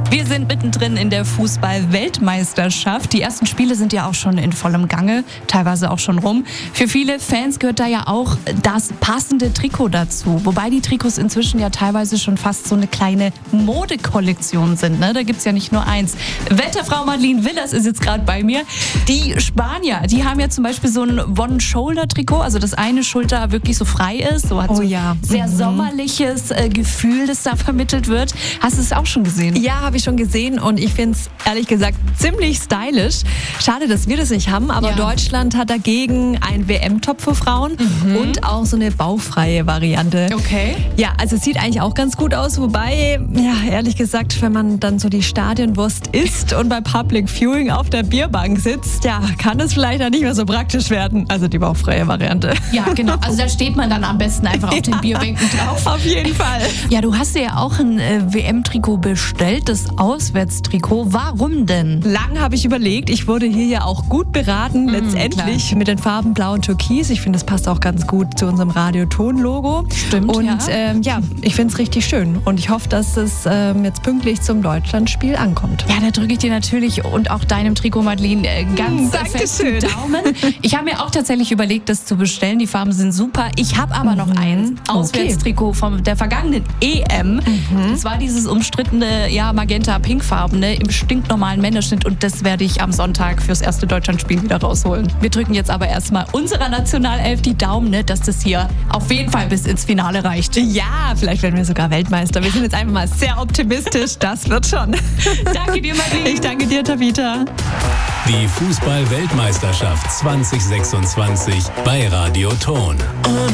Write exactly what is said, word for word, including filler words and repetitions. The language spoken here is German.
Wir sind mittendrin in der Fußball-Weltmeisterschaft. Die ersten Spiele sind ja auch schon in vollem Gange, teilweise auch schon rum. Für viele Fans gehört da ja auch das passende Trikot dazu. Wobei die Trikots inzwischen ja teilweise schon fast so eine kleine Modekollektion sind. Ne? Da gibt's ja nicht nur eins. Wetterfrau Madeleine Willers ist jetzt gerade bei mir. Die Spanier, die haben ja zum Beispiel so ein One-Shoulder-Trikot, also das eine Schulter wirklich so frei ist. So hat Oh so ja. sehr Mhm. sommerliches äh, Gefühl, das da vermittelt wird. Hast du es auch schon gesehen? Ja, habe ich schon gesehen und ich finde es ehrlich gesagt ziemlich stylisch. Schade, dass wir das nicht haben, aber Ja. Deutschland hat dagegen einen W M-Top für Frauen und auch so eine bauchfreie Variante. Okay. Ja, also es sieht eigentlich auch ganz gut aus, wobei, ja, ehrlich gesagt, wenn man dann so die Stadionwurst isst und bei Public Viewing auf der Bierbank sitzt, ja, kann es vielleicht auch nicht mehr so praktisch werden. Also die bauchfreie Variante. Ja, genau. Also da steht man dann am besten einfach auf den Bierbänken drauf. Auf jeden Fall. Ja, du hast dir ja auch ein äh, W M-Trikot bestellt, das Auswärtstrikot. Warum denn? Lang habe ich überlegt. Ich wurde hier ja auch gut beraten, letztendlich mit den Farben Blau und Türkis. Ich finde, das passt auch ganz gut zu unserem Radioton-Logo. Stimmt, Und ja. ähm, ja, ich finde es richtig schön. Und ich hoffe, dass es ähm, jetzt pünktlich zum Deutschlandspiel ankommt. Ja, da drücke ich dir natürlich und auch deinem Trikot, Madeleine, äh, ganz Hm, fest die Dankeschön. Daumen. Ich habe mir auch tatsächlich überlegt, das zu bestellen. Die Farben sind super. Ich habe aber noch ein Auswärtstrikot von der vergangenen E M. Das war dieses umstrittene, ja, magenta-pinkfarbene im stinknormalen Männerschnitt und das werde ich am Sonntag fürs erste Deutschlandspiel wieder rausholen. Wir drücken jetzt aber erstmal unserer Nationalelf die Daumen, ne, dass das hier auf jeden Fall bis ins Finale reicht. Ja, vielleicht werden wir sogar Weltmeister. Wir sind jetzt einfach mal sehr optimistisch. Das wird schon. Danke dir, Madeleine. Ich danke dir, Tabitha. Die Fußball-Weltmeisterschaft zwanzig sechsundzwanzig bei Radio Ton.